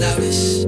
Loudest.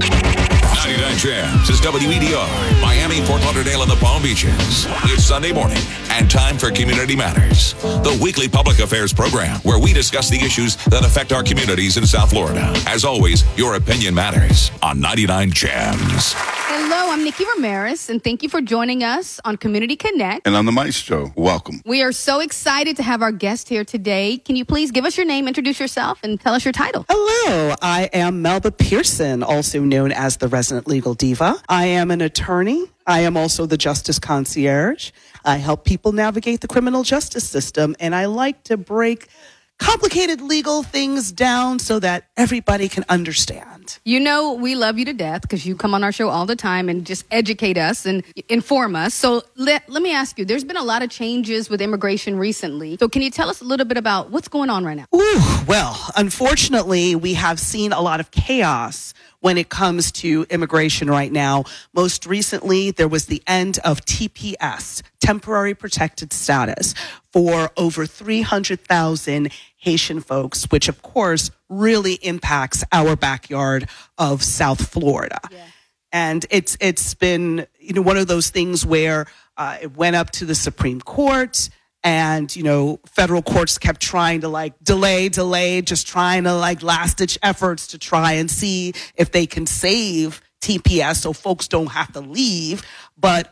99 Jams is WEDR, Miami, Fort Lauderdale, and the Palm Beaches. It's Sunday morning and time for Community Matters, the weekly public affairs program where we discuss the issues that affect our communities in South Florida. As always, your opinion matters on 99 Jams. Hello, I'm Nikki Ramirez, and thank you for joining us on Community Connect. And I'm the Maestro. Welcome. We are so excited to have our guest here today. Can you please give us your name, introduce yourself, and tell us your title? Hello, I am Melba Pearson, also known as the Resident Legal Diva. I am an attorney. I am also the Justice Concierge. I help people navigate the criminal justice system, and I like to break complicated legal things down so that everybody can understand. You know, we love you to death because you come on our show all the time and just educate us and inform us. So let me ask you, there's been a lot of changes with immigration recently. So can you tell us a little bit about what's going on right now? Well, unfortunately, we have seen a lot of chaos when it comes to immigration right now. Most recently, there was the end of TPS, temporary protected status, for over 300,000 Haitian folks, which of course really impacts our backyard of South Florida. Yeah. And it's been, one of those things where it went up to the Supreme Court. And, federal courts kept trying to delay, just trying to last-ditch efforts to try and see if they can save TPS so folks don't have to leave. But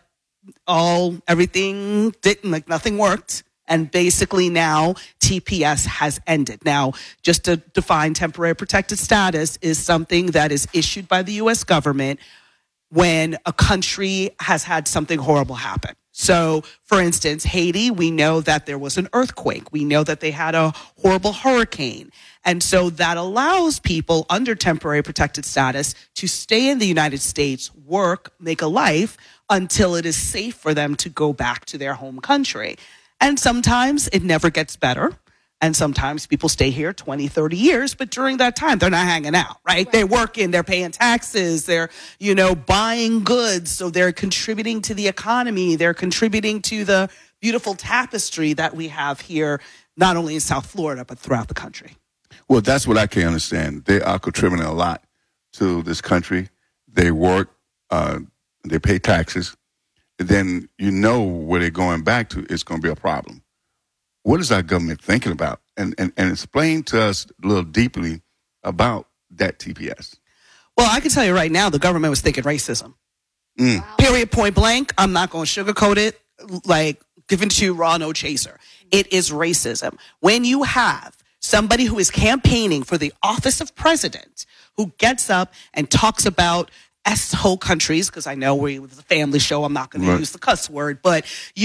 everything didn't, nothing worked. And basically now TPS has ended. Now, just to define temporary protected status is something that is issued by the U.S. government when a country has had something horrible happen. So, for instance, Haiti, we know that there was an earthquake. We know that they had a horrible hurricane. And so that allows people under temporary protected status to stay in the United States, work, make a life until it is safe for them to go back to their home country. And sometimes it never gets better. And sometimes people stay here 20, 30 years, but during that time, they're not hanging out, right? They're working, they're paying taxes, they're, buying goods. So they're contributing to the economy. They're contributing to the beautiful tapestry that we have here, not only in South Florida, but throughout the country. Well, that's what I can understand. They are contributing a lot to this country. They work, they pay taxes. Then where they're going back to, it's going to be a problem. What is our government thinking about? And explain to us a little deeply about that TPS. Well, I can tell you right now, the government was thinking racism. Wow. Period, point blank. I'm not going to sugarcoat it, giving to you raw, no chaser. It is racism. When you have somebody who is campaigning for the office of president who gets up and talks about whole countries, because I know we're a family show, I'm not going to use the cuss word, but,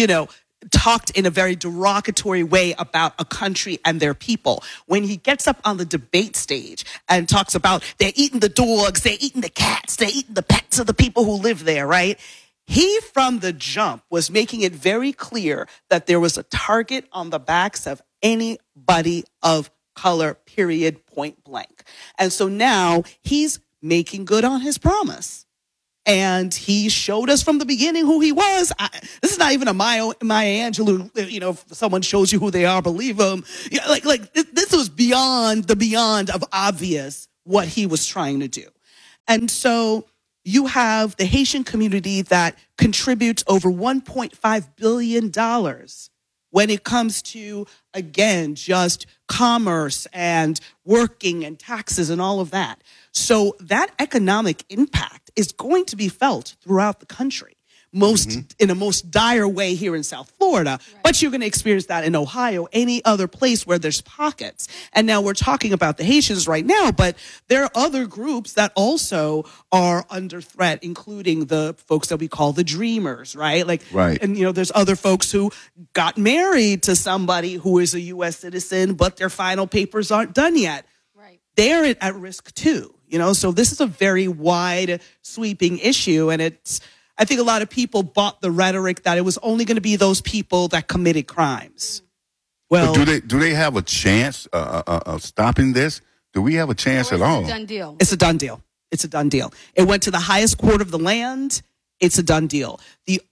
talked in a very derogatory way about a country and their people. When he gets up on the debate stage and talks about they're eating the dogs, they're eating the cats, they're eating the pets of the people who live there, right? He, from the jump, was making it very clear that there was a target on the backs of anybody of color, period, point blank. And so now he's making good on his promise. And he showed us from the beginning who he was. This is not even a Maya Angelou, if someone shows you who they are, believe them. This was beyond of obvious what he was trying to do. And so you have the Haitian community that contributes over $1.5 billion when it comes to, again, just commerce and working and taxes and all of that. So that economic impact is going to be felt throughout the country, in a most dire way here in South Florida. Right. But you're going to experience that in Ohio, any other place where there's pockets. And now we're talking about the Haitians right now, but there are other groups that also are under threat, including the folks that we call the Dreamers, right? And, there's other folks who got married to somebody who is a U.S. citizen, but their final papers aren't done yet. Right. They're at risk too. So this is a very wide sweeping issue. And I think a lot of people bought the rhetoric that it was only going to be those people that committed crimes. Well, but do they have a chance of stopping this? Do we have a chance at all? It's a done deal. It's a done deal. It's a done deal. It went to the highest court of the land. It's a done deal. The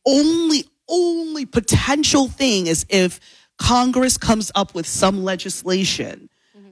only potential thing is if Congress comes up with some legislation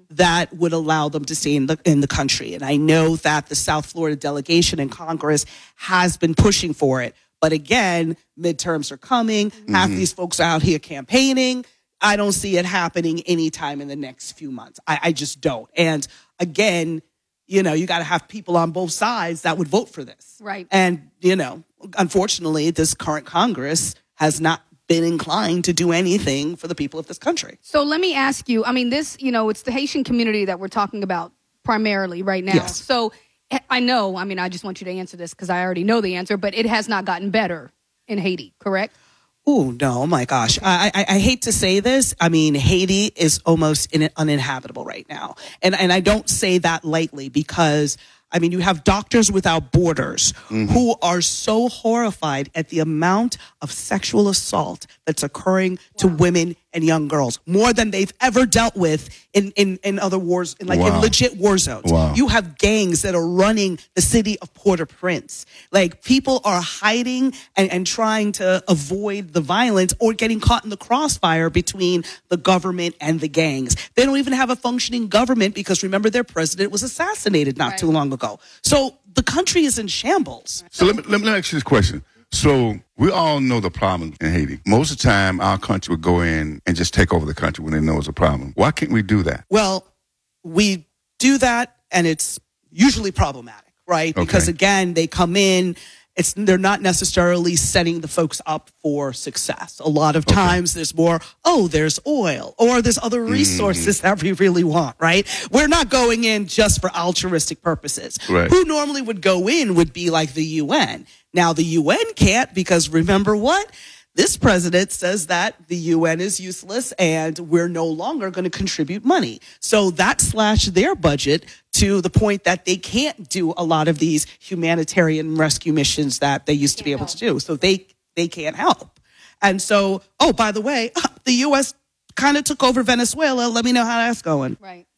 that would allow them to stay in the country. And I know that the South Florida delegation in Congress has been pushing for it. But again, midterms are coming. Half these folks are out here campaigning. I don't see it happening anytime in the next few months. I just don't. And again, you got to have people on both sides that would vote for this. Right. And, unfortunately, this current Congress has not been inclined to do anything for the people of this country. So let me ask you, this, it's the Haitian community that we're talking about primarily right now. Yes. So I know, I just want you to answer this because I already know the answer, but it has not gotten better in Haiti, correct? Oh, no, my gosh. I hate to say this. Haiti is almost uninhabitable right now. And I don't say that lightly because, you have Doctors Without Borders who are so horrified at the amount of sexual assault that's occurring to women and young girls, more than they've ever dealt with in other wars, in legit war zones. Wow. You have gangs that are running the city of Port-au-Prince. Like, people are hiding and trying to avoid the violence or getting caught in the crossfire between the government and the gangs. They don't even have a functioning government because, remember, their president was assassinated not too long ago. So the country is in shambles. So let me ask you this question. So we all know the problem in Haiti. Most of the time, our country would go in and just take over the country when they know it's a problem. Why can't we do that? Well, we do that, and it's usually problematic, right? Okay. Because, again, they come in. They're not necessarily setting the folks up for success. A lot of times there's more, there's oil or there's other resources that we really want, right? We're not going in just for altruistic purposes. Right. Who normally would go in would be like the UN. Now, the UN can't because remember what? This president says that the UN is useless and we're no longer going to contribute money. So that slashed their budget to the point that they can't do a lot of these humanitarian rescue missions that they used to be able to do. So they can't help. And so, by the way, the U.S. kind of took over Venezuela. Let me know how that's going. Right.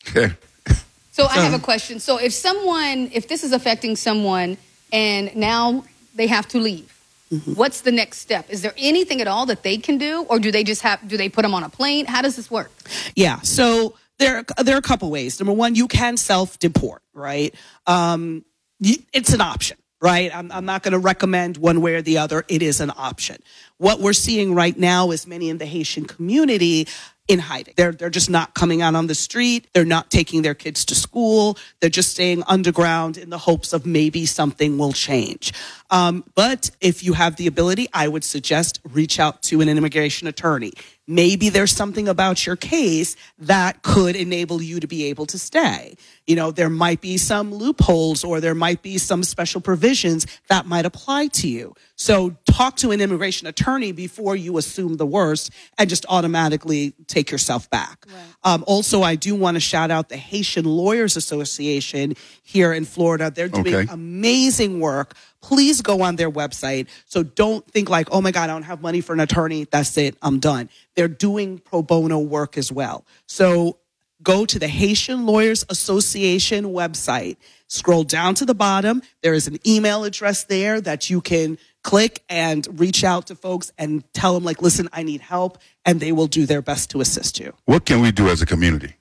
So I have a question. So if this is affecting someone and now they have to leave, what's the next step? Is there anything at all that they can do, or do they put them on a plane? How does this work? Yeah. So there are a couple ways. Number one, you can self-deport, right? It's an option, right? I'm not going to recommend one way or the other. It is an option. What we're seeing right now is many in the Haitian community in hiding. They're just not coming out on the street. They're not taking their kids to school. They're just staying underground in the hopes of maybe something will change. But if you have the ability, I would suggest reach out to an immigration attorney. Maybe there's something about your case that could enable you to be able to stay. There might be some loopholes or there might be some special provisions that might apply to you. So talk to an immigration attorney before you assume the worst and just automatically take yourself back. Right. Also, I do want to shout out the Haitian Lawyers Association here in Florida. They're doing amazing work. Please go on their website. So don't think like, oh my God, I don't have money for an attorney. That's it. I'm done. They're doing pro bono work as well. So go to the Haitian Lawyers Association website. Scroll down to the bottom. There is an email address there that you can click and reach out to folks and tell them like, listen, I need help. And they will do their best to assist you. What can we do as a community?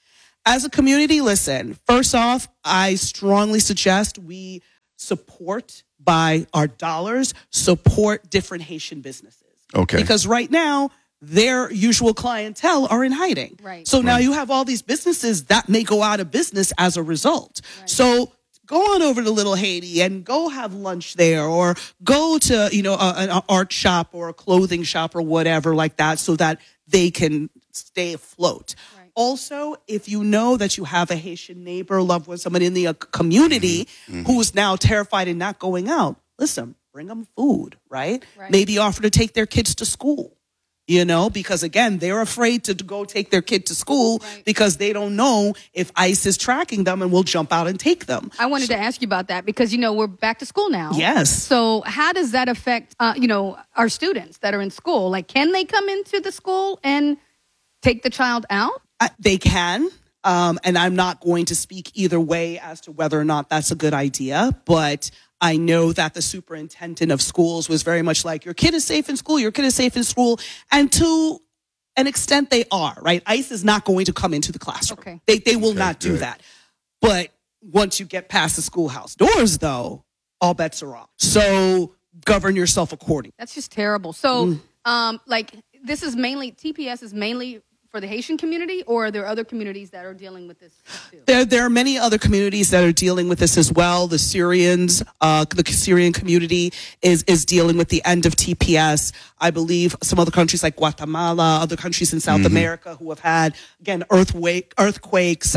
As a community, listen, first off, I strongly suggest we support by our dollars, support different Haitian businesses. Okay. Because right now, their usual clientele are in hiding. Right. So now you have all these businesses that may go out of business as a result. Right. So go on over to Little Haiti and go have lunch there, or go to, an art shop or a clothing shop or whatever like that, so that they can stay afloat. Right. Also, if you know that you have a Haitian neighbor, loved one, someone in the community who's now terrified and not going out, listen, bring them food, right? Maybe offer to take their kids to school. Because again, they're afraid to go take their kid to school because they don't know if ICE is tracking them and will jump out and take them. I wanted to ask you about that because, we're back to school now. Yes. So how does that affect, our students that are in school? Like, can they come into the school and take the child out? They can. And I'm not going to speak either way as to whether or not that's a good idea, but I know that the superintendent of schools was very much like, your kid is safe in school, your kid is safe in school. And to an extent they are, right? ICE is not going to come into the classroom. Okay. They will not do good. that. But once you get past the schoolhouse doors, though, all bets are off. So govern yourself accordingly. That's just terrible. So, like, this is mainly, TPS is mainly for the Haitian community, or are there other communities that are dealing with this too? There are many other communities that are dealing with this as well. The Syrians, the Syrian community is dealing with the end of TPS. I believe some other countries like Guatemala, other countries in South America who have had, again, earthquakes,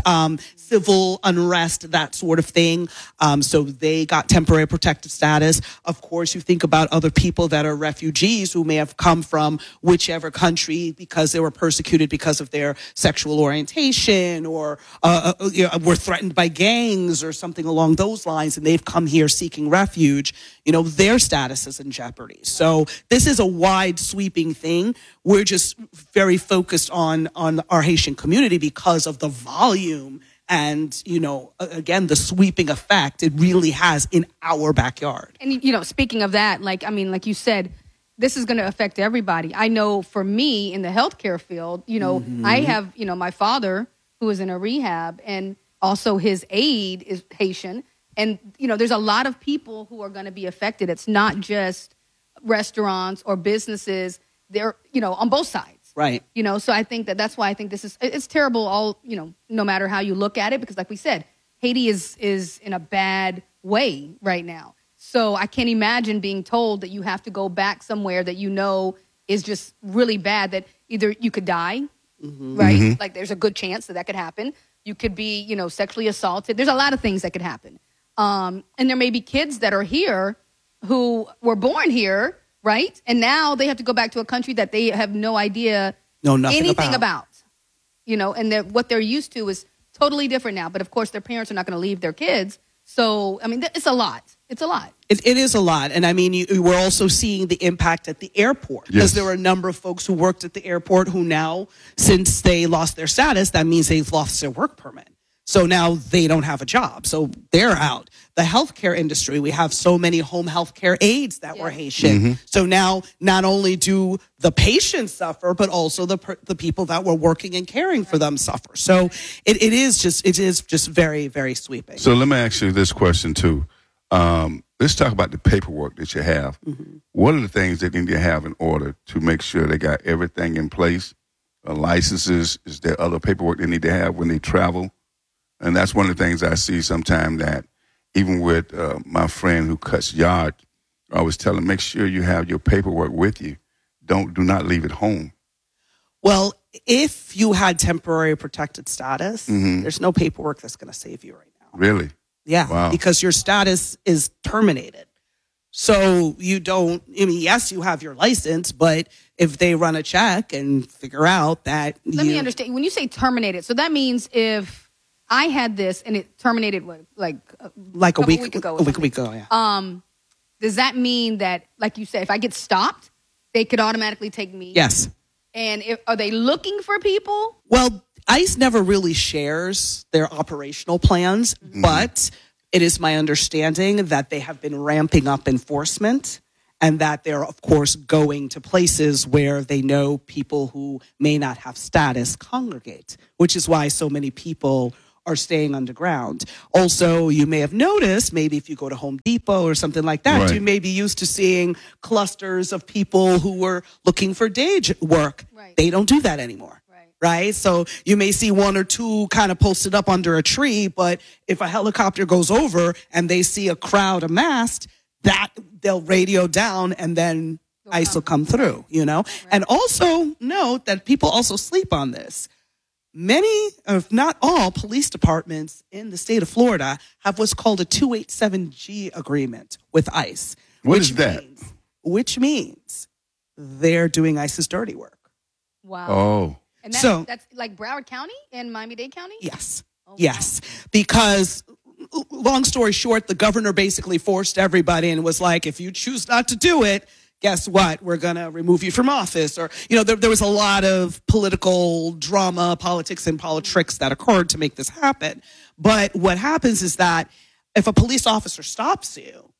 civil unrest, that sort of thing. So they got temporary protected status. Of course, you think about other people that are refugees who may have come from whichever country because they were persecuted because of their sexual orientation or were threatened by gangs or something along those lines, and they've come here seeking refuge. Their status is in jeopardy. So this is a wide sweeping thing. We're just very focused on our Haitian community because of the volume and, again, the sweeping effect it really has in our backyard. And, speaking of that, like you said, this is going to affect everybody. I know for me in the healthcare field, I have, my father who is in a rehab, and also his aide is Haitian. And, there's a lot of people who are going to be affected. It's not just restaurants or businesses. They're, on both sides. Right. So I think that's why I think it's terrible all, no matter how you look at it, because like we said, Haiti is in a bad way right now. So I can't imagine being told that you have to go back somewhere that is just really bad, that either you could die, right? Like there's a good chance that could happen. You could be, sexually assaulted. There's a lot of things that could happen. And there may be kids that are here who were born here, right? And now they have to go back to a country that they have no idea anything about. And what they're used to is totally different now. But of course, their parents are not going to leave their kids. So, it's a lot. It's a lot. It is a lot. And we're also seeing the impact at the airport. Because there are a number of folks who worked at the airport who now, since they lost their status, that means they've lost their work permit. So now they don't have a job. So they're out. The healthcare industry, we have so many home healthcare aides that were Haitian. So now not only do the patients suffer, but also the people that were working and caring for them suffer. So it is just very, very sweeping. So let me ask you this question too. Let's talk about the paperwork that you have. What are the things they need to have in order to make sure they got everything in place? Licenses, is there other paperwork they need to have when they travel? And that's one of the things I see sometimes, that even with my friend who cuts yard, I always tell him, make sure you have your paperwork with you. Do not leave it home. Well, if you had temporary protected status, there's no paperwork that's going to save you right now. Really? Yeah, wow. Because your status is terminated. So you don't, yes, you have your license, but if they run a check and figure out that Let me understand. When you say terminated, so that means if I had this and it terminated like a week ago, yeah. Does that mean that, like you said, if I get stopped, they could automatically take me? Yes. And are they looking for people? Well, ICE never really shares their operational plans, but it is my understanding that they have been ramping up enforcement and that they're, of course, going to places where they know people who may not have status congregate, which is why so many people are staying underground. Also, you may have noticed, maybe if you go to Home Depot or something like that, right, you may be used to seeing clusters of people who were looking for day work. Right. They don't do that anymore. Right? So you may see one or two kind of posted up under a tree, but if a helicopter goes over and they see a crowd amassed, that they'll radio down and then ICE will come through, Right. And also note that people also sleep on this. Many, if not all, police departments in the state of Florida have what's called a 287G agreement with ICE. What is that? Which means they're doing ICE's dirty work. Wow. Oh. And that's like Broward County and Miami-Dade County? Yes. Oh, wow. Yes. Because, long story short, the governor basically forced everybody and was like, if you choose not to do it, guess what? We're going to remove you from office. Or, there was a lot of political drama, politics, and politics that occurred to make this happen. But what happens is that if a police officer stops you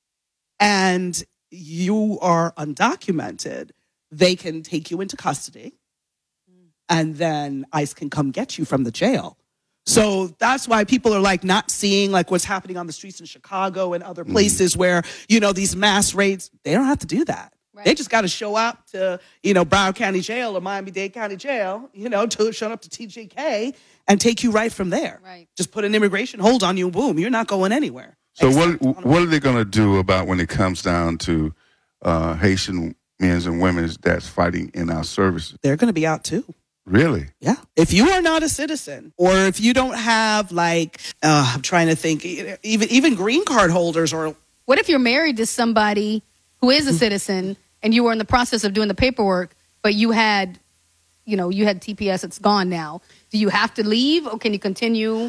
and you are undocumented, they can take you into custody. and then ICE can come get you from the jail. So that's why people are like not seeing like what's happening on the streets in Chicago and other places where, these mass raids, they don't have to do that. Right. They just got to show up to, Broward County Jail or Miami-Dade County Jail, to show up to TJK and take you right from there. Right. Just put an immigration hold on you and boom, you're not going anywhere. So what are they going to do about when it comes down to Haitian men and women that's fighting in our services? They're going to be out too. Really? Yeah. If you are not a citizen, or if you don't have I'm trying to think, even green card holders, or what if you're married to somebody who is a citizen and you were in the process of doing the paperwork, but you had TPS, it's gone now. Do you have to leave or can you continue?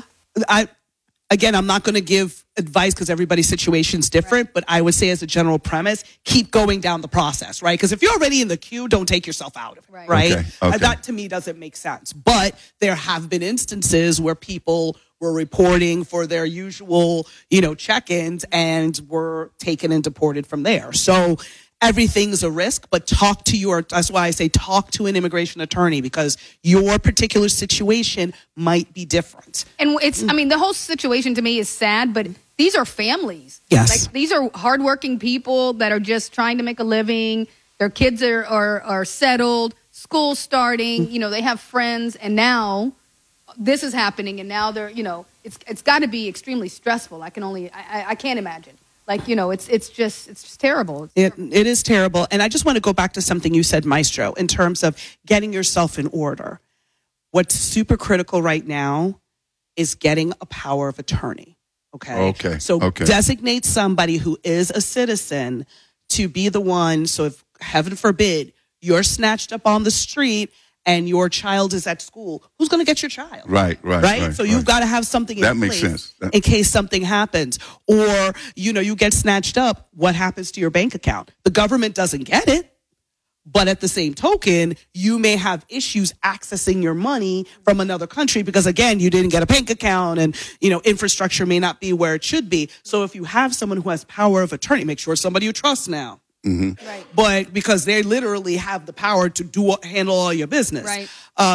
I'm not going to give advice because everybody's situation's different, right. But I would say as a general premise, keep going down the process, right? Because if you're already in the queue, don't take yourself out of it, right? Okay. That to me doesn't make sense. But there have been instances where people were reporting for their usual, check-ins and were taken and deported from there. So everything's a risk, but that's why I say talk to an immigration attorney because your particular situation might be different. And the whole situation to me is sad, but these are families. Yes. These are hardworking people that are just trying to make a living. Their kids are settled, school starting, they have friends, and now this is happening, and now they're, it's got to be extremely stressful. I can't imagine. It's just terrible. It is terrible. And I just want to go back to something you said, Maestro, in terms of getting yourself in order. What's super critical right now is getting a power of attorney. Okay. So designate somebody who is a citizen to be the one. So if, heaven forbid, you're snatched up on the street and your child is at school, who's going to get your child? Right. So you've got to have something in place. That makes sense. In case something happens. Or, you get snatched up, what happens to your bank account? The government doesn't get it. But at the same token, you may have issues accessing your money from another country because, again, you didn't get a bank account and, infrastructure may not be where it should be. So if you have someone who has power of attorney, make sure it's somebody you trust now. Mm-hmm. Right. But because they literally have the power to handle all your business, right.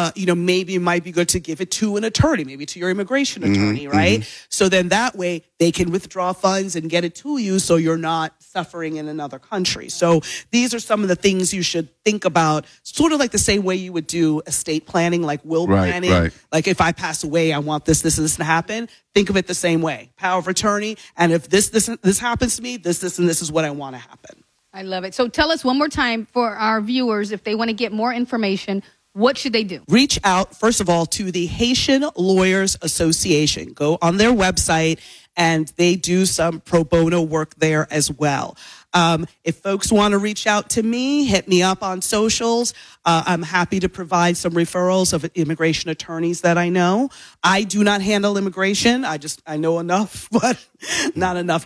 Maybe it might be good to give it to an attorney, maybe to your immigration attorney, right? Mm-hmm. So then that way they can withdraw funds and get it to you so you're not suffering in another country. So these are some of the things you should think about, sort of like the same way you would do estate planning, like will planning. Right. Like if I pass away, I want this and this to happen. Think of it the same way. Power of attorney. And if this happens to me, this and this is what I want to happen. I love it. So tell us one more time for our viewers, if they want to get more information, what should they do? Reach out, first of all, to the Haitian Lawyers Association. Go on their website, and they do some pro bono work there as well. If folks want to reach out to me, hit me up on socials. I'm happy to provide some referrals of immigration attorneys that I know. I do not handle immigration. I know enough, but not enough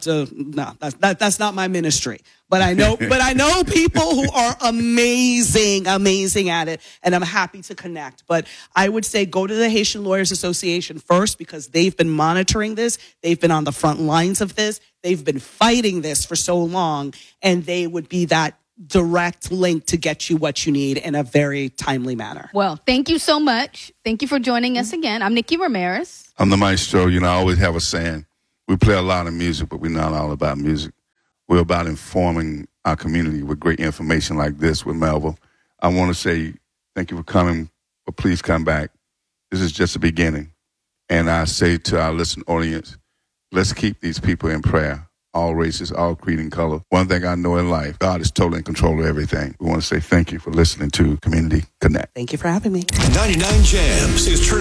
that's not my ministry. But I know people who are amazing at it, and I'm happy to connect. But I would say go to the Haitian Lawyers Association first because they've been monitoring this. They've been on the front lines of this. They've been fighting this for so long, and they would be that direct link to get you what you need in a very timely manner. Well, thank you so much. Thank you for joining us again. I'm Nikki Ramirez. I'm the maestro. I always have a saying, we play a lot of music, but we're not all about music. We're about informing our community with great information like this with Melville. I want to say thank you for coming, but please come back. This is just the beginning. And I say to our listening audience, let's keep these people in prayer. All races, all creed and color. One thing I know in life, God is totally in control of everything. We want to say thank you for listening to Community Connect. Thank you for having me. 99 Jams is turning